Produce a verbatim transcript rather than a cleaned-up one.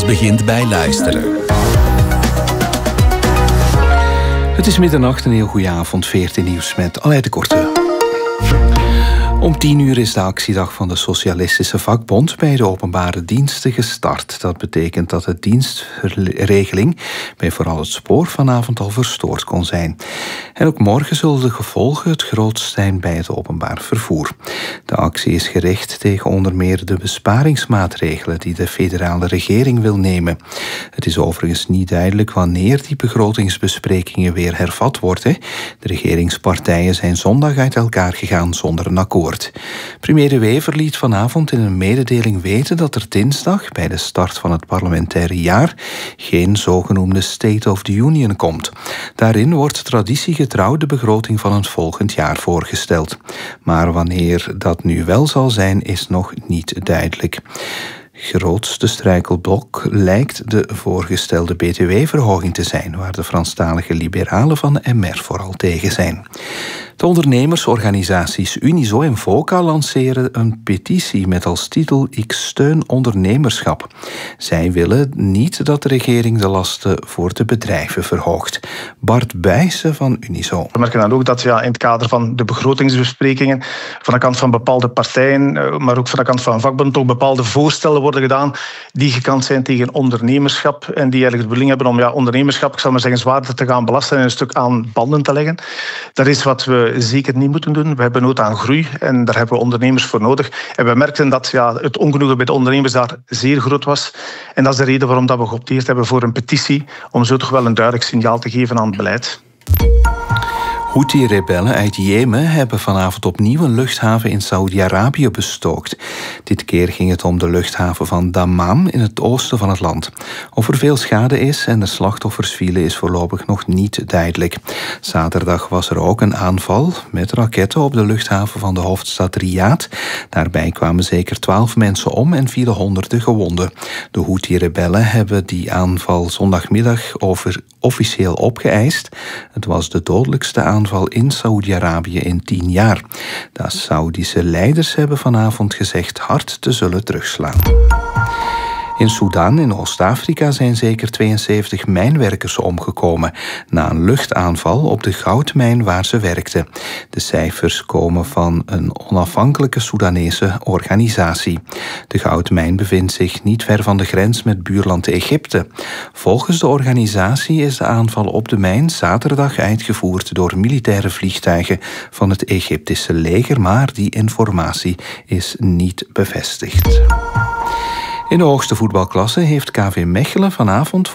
wereld begint bij luisteren. Het is middernacht, een heel goede avond, veertien nieuws met Aleid de Korte. Om tien uur is de actiedag van de Socialistische Vakbond bij de openbare diensten gestart. Dat betekent dat de dienstregeling bij vooral het spoor vanavond al verstoord kon zijn. En ook morgen zullen de gevolgen het grootst zijn bij het openbaar vervoer. De actie is gericht tegen onder meer de besparingsmaatregelen die de federale regering wil nemen. Het is overigens niet duidelijk wanneer die begrotingsbesprekingen weer hervat worden. De regeringspartijen zijn zondag uit elkaar gegaan zonder een akkoord. Premier De Wever liet vanavond in een mededeling weten dat er dinsdag bij de start van het parlementaire jaar geen zogenoemde State of the Union komt. Daarin wordt traditiegetrouw de begroting van het volgend jaar voorgesteld. Maar wanneer dat nu wel zal zijn, is nog niet duidelijk. Grootste struikelblok lijkt de voorgestelde B T W-verhoging te zijn, waar de Franstalige liberalen van de M R vooral tegen zijn. De ondernemersorganisaties Unizo en VOCA lanceren een petitie met als titel Ik steun ondernemerschap. Zij willen niet dat de regering de lasten voor de bedrijven verhoogt. Bart Buijsen van Unizo. We merken dan ook dat ja, in het kader van de begrotingsbesprekingen van de kant van bepaalde partijen, maar ook van de kant van vakbonden, toch bepaalde voorstellen worden gedaan die gekant zijn tegen ondernemerschap en die eigenlijk de bedoeling hebben om ja, ondernemerschap, ik zal maar zeggen, zwaarder te gaan belasten en een stuk aan banden te leggen. Dat is wat we zeker niet moeten doen. We hebben nood aan groei en daar hebben we ondernemers voor nodig. En we merkten dat ja, het ongenoegen bij de ondernemers daar zeer groot was. En dat is de reden waarom dat we geopteerd hebben voor een petitie, om zo toch wel een duidelijk signaal te geven aan het beleid. Houthi-rebellen uit Jemen hebben vanavond opnieuw een luchthaven in Saoedi-Arabië bestookt. Dit keer ging het om de luchthaven van Dammam in het oosten van het land. Of er veel schade is en de slachtoffers vielen is voorlopig nog niet duidelijk. Zaterdag was er ook een aanval met raketten op de luchthaven van de hoofdstad Riyadh. Daarbij kwamen zeker twaalf mensen om en vielen honderden gewonden. De Houthi-rebellen hebben die aanval zondagmiddag over officieel opgeëist. Het was de dodelijkste aanval in Saoedi-Arabië in tien jaar. De Saoedische leiders hebben vanavond gezegd hard te zullen terugslaan. In Sudan, in Oost-Afrika, zijn zeker tweeënzeventig mijnwerkers omgekomen na een luchtaanval op de goudmijn waar ze werkten. De cijfers komen van een onafhankelijke Soedanese organisatie. De goudmijn bevindt zich niet ver van de grens met buurland Egypte. Volgens de organisatie is de aanval op de mijn zaterdag uitgevoerd door militaire vliegtuigen van het Egyptische leger, maar die informatie is niet bevestigd. In de hoogste voetbalklasse heeft K V Mechelen vanavond voor